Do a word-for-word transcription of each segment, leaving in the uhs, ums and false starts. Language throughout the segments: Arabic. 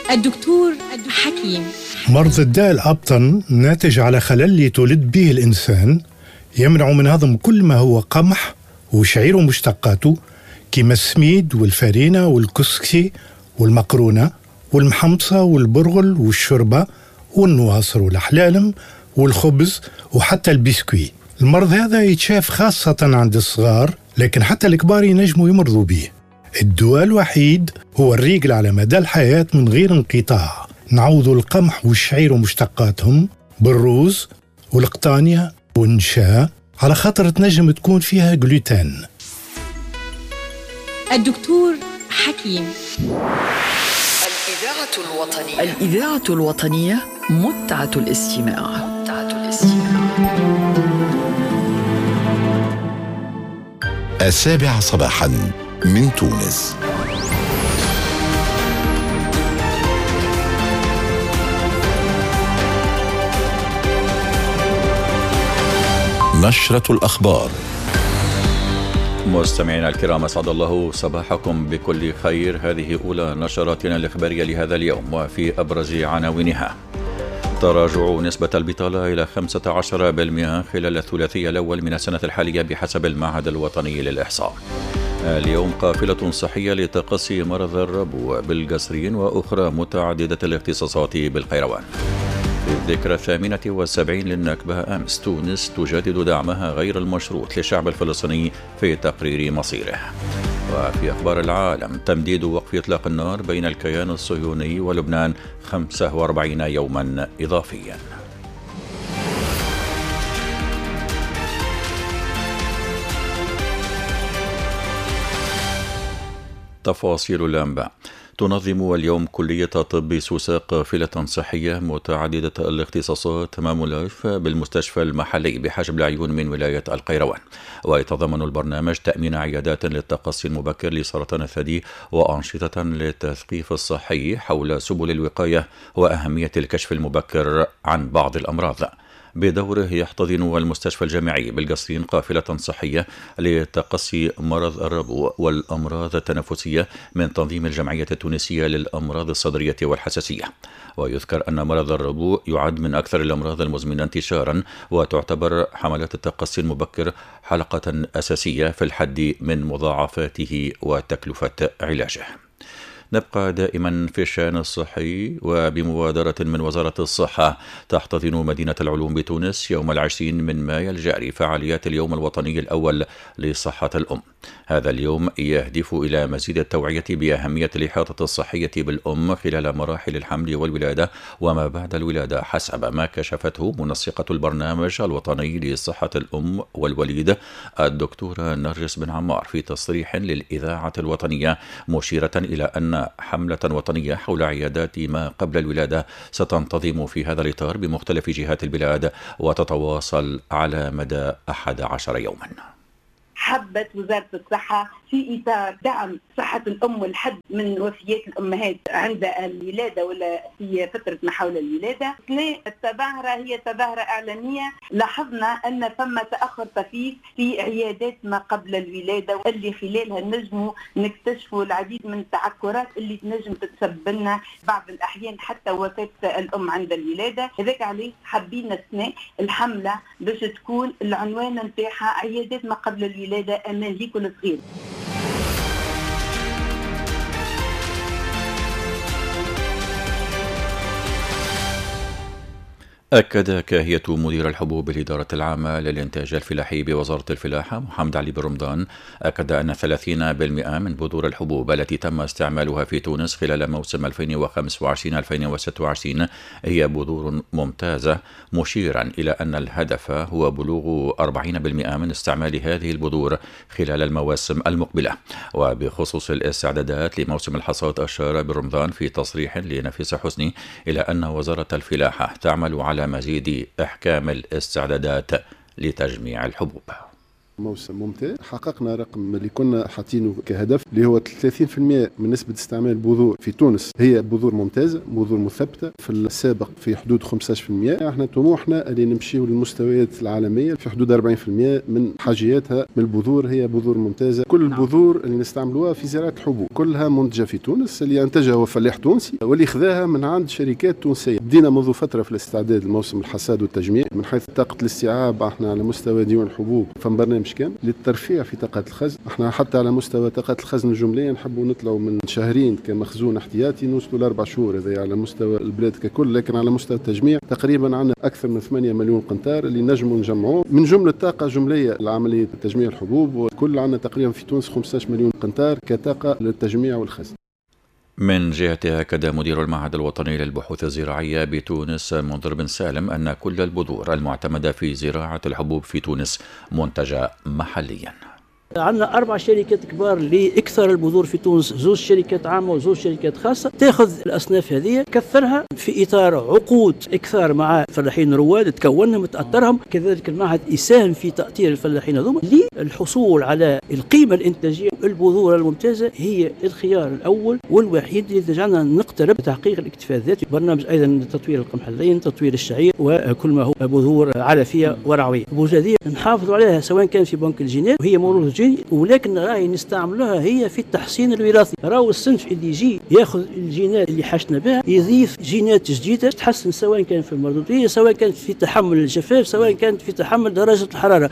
الدكتور حكيم. مرض الداء الأبطن ناتج على خلل يتولد به الإنسان يمنع من هضم كل ما هو قمح وشعير ومشتقاته كما السميد والفرينة والكسكسي والمقرونة والمحمصة والبرغل والشربة والنواصر والأحلالم والخبز وحتى البسكوي. المرض هذا يتشاف خاصة عند الصغار، لكن حتى الكبار ينجموا يمرضوا به. الدواء الوحيد هو الريقل على مدى الحياة من غير انقطاع. نعوضوا القمح والشعير ومشتقاتهم بالروز والقطانية والنشا على خاطر تنجم تكون فيها جلوتين. الدكتور حكيم. الإذاعة الوطنية الإذاعة الوطنية متعة الاستماع. متعة الاستماع. السابعة صباحا من تونس. نشرة الأخبار. مستمعينا الكرام، أسعد الله صباحكم بكل خير. هذه أولى نشراتنا الإخبارية لهذا اليوم، وفي أبرز عناوينها: تراجع نسبة البطالة إلى خمسة عشر بالمئة خلال الثلاثي الأول من السنة الحالية بحسب المعهد الوطني للإحصاء. اليوم قافلة صحية لتقصي مرض الربو بالقصرين وأخرى متعددة الاختصاصات بالقيروان. في الذكرى الثامنة والسبعين للنكبة أمس، تونس تجدد دعمها غير المشروط للشعب الفلسطيني في تقرير مصيره. وفي أخبار العالم، تمديد وقف إطلاق النار بين الكيان الصهيوني ولبنان خمسة وأربعين يوما إضافيا. تفاصيل الأنباء. تنظم اليوم كلية طب سوسة قافلة صحية متعددة الاختصاصات مامولايف بالمستشفى المحلي بحجب العيون من ولاية القيروان، ويتضمن البرنامج تأمين عيادات للتقصي المبكر لسرطان الثدي وأنشطة للتثقيف الصحي حول سبل الوقاية وأهمية الكشف المبكر عن بعض الأمراض. بدوره يحتضن المستشفى الجامعي بالقصرين قافلة صحية لتقصي مرض الربو والأمراض التنفسية من تنظيم الجمعية التونسية للأمراض الصدرية والحساسية. ويذكر أن مرض الربو يعد من أكثر الأمراض المزمنة انتشارا، وتعتبر حملات التقصي المبكر حلقة أساسية في الحد من مضاعفاته وتكلفة علاجه. نبقى دائما في الشأن الصحي، وبمبادرة من وزارة الصحة تحتضن مدينة العلوم بتونس يوم العشرين من مايو الجاري فعاليات اليوم الوطني الأول لصحة الأم. هذا اليوم يهدف إلى مزيد التوعية بأهمية الإحاطة الصحية بالأم خلال مراحل الحمل والولادة وما بعد الولادة، حسب ما كشفته منسقة البرنامج الوطني لصحة الأم والوليد الدكتورة نرجس بن عمار في تصريح للإذاعة الوطنية، مشيرة إلى أن حملة وطنية حول عيادات ما قبل الولادة ستنتظم في هذا الإطار بمختلف جهات البلاد وتتواصل على مدى أحد عشر يوما. حبت وزارة الصحة في إطار دعم صحة الأم والحد من وفيات الأمهات عند الولادة ولا في فترة ما حول الولادة. التظاهرة هي تظاهرة إعلامية. لاحظنا أن ثم تأخر طفيف في عيادات ما قبل الولادة، اللي خلالها نجموا نكتشفوا العديد من التعكرات اللي تنجم تتسبب لنا بعض الأحيان حتى وفاة الأم عند الولادة. هذاك عليه حابين السنة الحملة باش تكون العنوان نتاعها عيادات ما قبل الولادة أمان ليكل صغير. أكد كاهية مدير الحبوب بالإدارة العامة للإنتاج الفلاحي بوزارة الفلاحة محمد علي بن رمضان، أكد أن ثلاثين بالمئة من بذور الحبوب التي تم استعمالها في تونس خلال موسم ألفين وخمسة وعشرين ألفين وستة وعشرين هي بذور ممتازة، مشيرا إلى أن الهدف هو بلوغ أربعين بالمئة من استعمال هذه البذور خلال المواسم المقبلة. وبخصوص الاستعدادات لموسم الحصاد، أشار بن رمضان في تصريح لنفيس حسني إلى أن وزارة الفلاحة تعمل على مزيد إحكام الاستعدادات لتجميع الحبوب. موسم ممتاز، حققنا رقم اللي كنا حاطينه كهدف اللي هو ثلاثين بالمئة من نسبة استعمال البذور في تونس هي بذور ممتازة، بذور مثبتة. في السابق في حدود خمسة عشر بالمئة، احنا طموحنا اللي نمشيو للمستويات العالمية في حدود أربعين بالمئة من حاجياتها من البذور هي بذور ممتازة. كل البذور اللي نستعملوها في زراعة الحبوب كلها منتجة في تونس، اللي أنتجها هو فلاح تونسي واللي خذاها من عند شركات تونسية. بدينا منذ فترة في الاستعداد لموسم الحصاد والتجميع من حيث طاقة الاستيعاب. احنا على مستوى ديوان الحبوب فم برنامج كامل للترفيع في طاقة الخزن. احنا حتى على مستوى طاقة الخزن الجملية نحبوا نطلعوا من شهرين كمخزون احتياطي نوصلوا لأربع شهور، هذا على مستوى البلاد ككل. لكن على مستوى التجميع تقريبا عندنا أكثر من ثمانية مليون قنطار اللي نجموا نجمعوه من جملة طاقة جملية لعملية تجميع الحبوب. وكل عندنا تقريبا في تونس خمسة عشر مليون قنطار كطاقة للتجميع والخزن. من جهته أكد مدير المعهد الوطني للبحوث الزراعية بتونس منذر بن سالم أن كل البذور المعتمدة في زراعة الحبوب في تونس منتجة محليا. عندنا أربع شركات كبار لإكثار البذور في تونس، زوج شركات عامة وزوج شركات خاصة تأخذ الأصناف هذه كثرها في إطار عقود إكثار مع فلاحين رواد تكونهم وتأطرهم. كذلك المعهد يساهم في تأطير الفلاحين هذوما للحصول على القيمة الإنتاجية. البذور الممتازة هي الخيار الأول والوحيد اللي يجعلنا نقترب بتحقيق الاكتفاء الذاتي. برنامج أيضا تطوير القمح اللين، تطوير الشعير وكل ما هو بذور علفية ورعوية. البذور هذه نحافظ عليها سواء كان في بنك الجينات وهي موروث جيني، ولكن راهي نستعملوها هي في التحسين الوراثي. راهو الصنف اللي يجي ياخذ الجينات اللي حشنا بها يضيف جينات جديده تحسن سواء كان في المردوديه، سواء كانت في تحمل الجفاف، سواء كانت في تحمل درجه الحراره.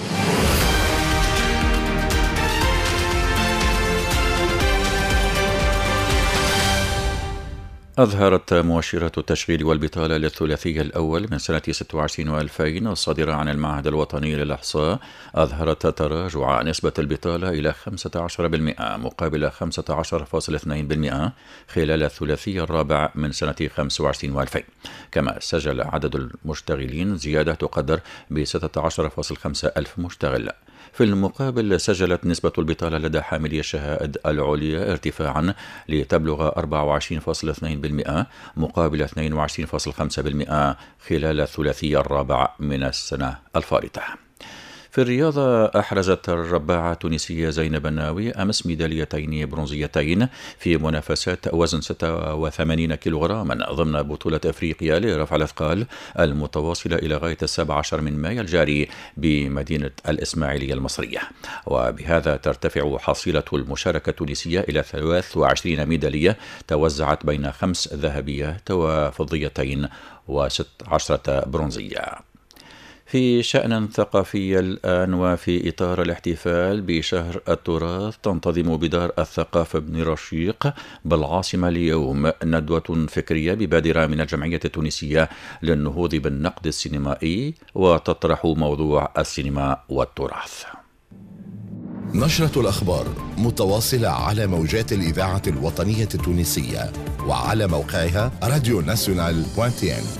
أظهرت مؤشرات التشغيل والبطالة للثلاثي الأول من سنة ستة وعشرين وألفين الصادرة عن المعهد الوطني للإحصاء أظهرت تراجع نسبة البطالة إلى خمسة عشر بالمئة مقابل خمسة عشر فاصلة اثنين بالمئة خلال الثلاثي الرابع من سنة خمسة وعشرين وألفين. كما سجل عدد المشتغلين زيادة تقدر ب ستة عشر فاصلة خمسة ألف مشتغل. في المقابل سجلت نسبة البطالة لدى حاملي الشهائد العليا ارتفاعا لتبلغ أربعة وعشرين فاصلة اثنين بالمئة مقابل اثنين وعشرين فاصلة خمسة بالمئة خلال الثلاثي الرابع من السنة الفارطة. في الرياضة أحرزت الرباعة التونسية زينب الناوي أمس ميداليتين برونزيتين في منافسات وزن ستة وثمانين كيلوغراما ضمن بطولة أفريقيا لرفع الأثقال المتواصلة إلى غاية السابع عشر من مايو الجاري بمدينة الإسماعيلية المصرية، وبهذا ترتفع حصيلة المشاركة التونسية إلى ثلاث وعشرين ميدالية توزعت بين خمس ذهبيات وفضيتين وست عشرة برونزية. في شأن ثقافي الآن وفي إطار الاحتفال بشهر التراث تنتظم بدار الثقافة بن رشيق بالعاصمة اليوم ندوة فكرية ببادرة من الجمعية التونسية للنهوض بالنقد السينمائي وتطرح موضوع السينما والتراث. نشرة الأخبار متواصلة على موجات الإذاعة الوطنية التونسية وعلى موقعها راديو ناسيونال دوت تي إن.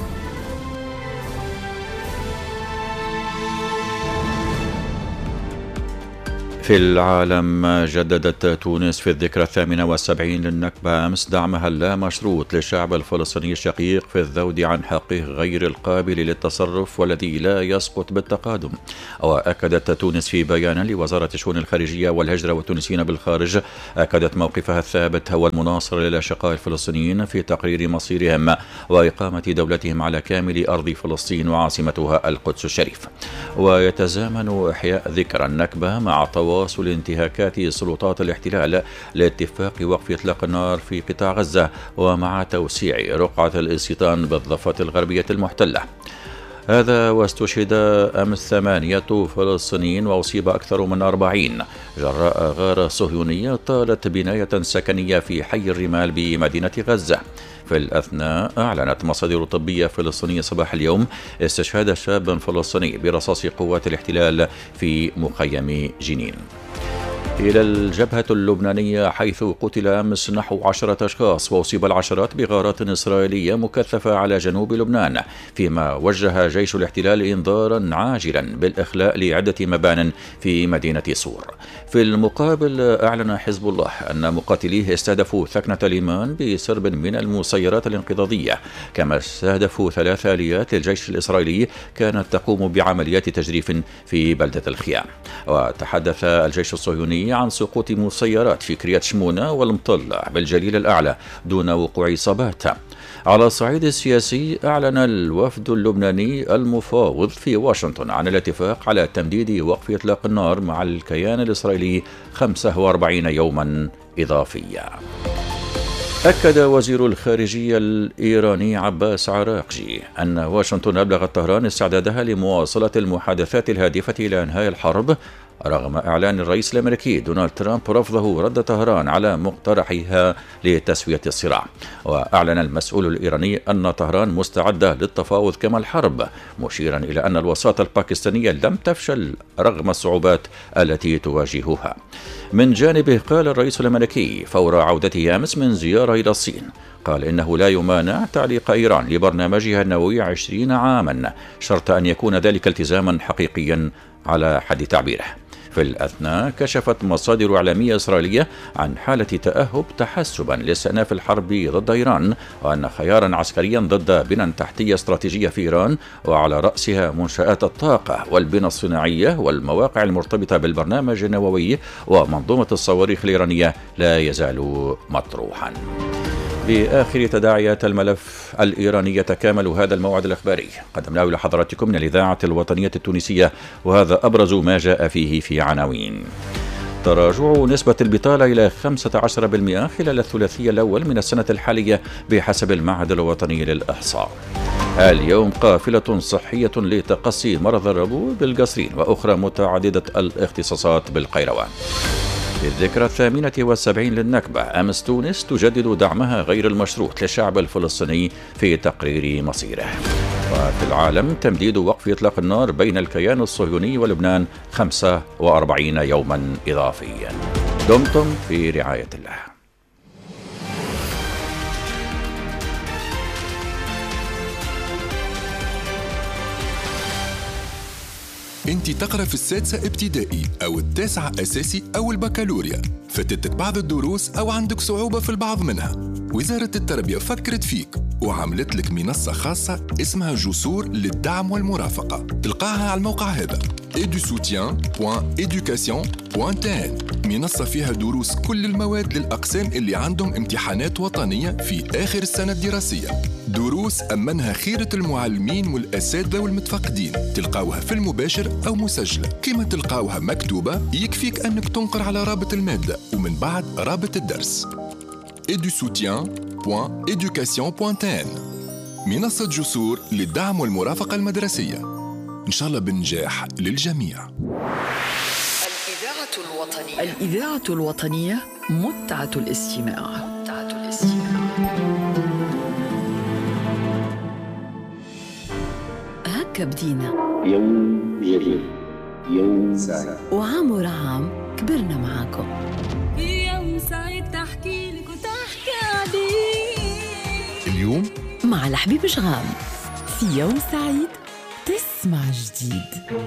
في العالم جددت تونس في الذكرى الثامنة والسبعين للنكبة أمس دعمها اللامشروط للشعب الفلسطيني الشقيق في الذود عن حقه غير القابل للتصرف والذي لا يسقط بالتقادم. وأكدت تونس في بيان لوزارة الشؤون الخارجية والهجرة والتونسيين بالخارج أكدت موقفها الثابت هو المناصر للأشقاء الفلسطينيين في تقرير مصيرهم وإقامة دولتهم على كامل أرض فلسطين وعاصمتها القدس الشريف. ويتزامن إحياء ذكرى النكبة مع تواصل انتهاكات سلطات الاحتلال لاتفاق وقف إطلاق النار في قطاع غزة ومع توسيع رقعة الاستيطان بالضفة الغربية المحتلة. هذا واستشهد أمس ثمانية فلسطينيين وأصيب أكثر من أربعين جراء غارة صهيونية طالت بناية سكنية في حي الرمال بمدينة غزة. في الأثناء أعلنت مصادر طبية فلسطينية صباح اليوم استشهاد شاب فلسطيني برصاص قوات الاحتلال في مخيم جنين. إلى الجبهة اللبنانية، حيث قتل أمس نحو عشرة أشخاص وأصيب العشرات بغارات إسرائيلية مكثفة على جنوب لبنان، فيما وجه جيش الاحتلال إنذارا عاجلا بالإخلاء لعدة مبان في مدينة صور. في المقابل، أعلن حزب الله أن مقاتليه استهدفوا ثكنة الإيمان بسرب من المسيرات الانقضاضية، كما استهدفوا ثلاث آليات للجيش الإسرائيلي كانت تقوم بعمليات تجريف في بلدة الخيام. وتحدث الجيش الصهيوني عن سقوط مسيرات في كريات شمونة والمطلع بالجليل الأعلى دون وقوع إصابات. على الصعيد السياسي، أعلن الوفد اللبناني المفاوض في واشنطن عن الاتفاق على تمديد وقف إطلاق النار مع الكيان الإسرائيلي خمسة وأربعين يوما إضافية. أكد وزير الخارجية الإيراني عباس عراقجي أن واشنطن أبلغت طهران استعدادها لمواصلة المحادثات الهادفة إلى إنهاء الحرب، رغم إعلان الرئيس الأمريكي دونالد ترامب رفضه رد طهران على مقترحها لتسوية الصراع. وأعلن المسؤول الإيراني أن طهران مستعدة للتفاوض كما الحرب، مشيرا إلى أن الوساطة الباكستانية لم تفشل رغم الصعوبات التي تواجهها. من جانبه، قال الرئيس الأمريكي فور عودته أمس من زيارة إلى الصين، قال إنه لا يمانع تعليق إيران لبرنامجها النووي عشرين عاما، شرط أن يكون ذلك التزاما حقيقيا على حد تعبيره. في الأثناء، كشفت مصادر إعلامية إسرائيلية عن حالة تأهب تحسبا لاستئناف الحرب ضد إيران، وأن خيارا عسكريا ضد بنى تحتية استراتيجية في إيران، وعلى رأسها منشآت الطاقة والبنى الصناعية والمواقع المرتبطة بالبرنامج النووي ومنظومة الصواريخ الإيرانية، لا يزال مطروحا. بآخر تداعيات الملف الإيراني يتكامل هذا الموعد الإخباري قدمناه لحضراتكم من الإذاعة الوطنية التونسية، وهذا أبرز ما جاء فيه في عناوين. تراجع نسبة البطالة إلى خمسة عشر بالمئة خلال الثلاثي الأول من السنة الحالية بحسب المعهد الوطني للإحصاء. اليوم قافلة صحية لتقصي مرض الربو بالقصرين وأخرى متعددة الاختصاصات بالقيروان. في الذكرى الثامنة والسبعين للنكبة، أمس تونس تجدد دعمها غير المشروط للشعب الفلسطيني في تقرير مصيره. وفي العالم، تمديد وقف إطلاق النار بين الكيان الصهيوني ولبنان خمسة وأربعين يوما إضافيا. دمتم في رعاية الله. انت تقرأ في السادسة ابتدائي أو التاسعة أساسي أو البكالوريا، فاتتك بعض الدروس أو عندك صعوبة في البعض منها. وزارة التربية فكرت فيك وعملت لك منصة خاصة اسمها جسور للدعم والمرافقة، تلقاها على الموقع هذا ايدو سوتيان دوت إيدوكاسيون دوت تي إن. منصة فيها دروس كل المواد للأقسام اللي عندهم امتحانات وطنية في آخر السنة الدراسية، دروس أمنها خيرة المعلمين والأساتذة والمتفقدين، تلقاوها في المباشر أو مسجلة. كما تلقاوها مكتوبة، يكفيك أنك تنقر على رابط المادة ومن بعد رابط الدرس ايدو سوتيان دوت إيدوكاسيون دوت تي إن. منصة جسور للدعم والمرافقة المدرسية، إن شاء الله بنجاح للجميع. الإذاعة الوطنية الإذاعة الوطنية متعة الاستماع. متعة الاستماع. هكا بدينا يوم جديد، يوم سعيد، وعام عام كبرنا معاكم. يوم سعيد تحكي لك وتحكي عليك. اليوم مع الحبيب شغام في يوم سعيد تسمع جديد.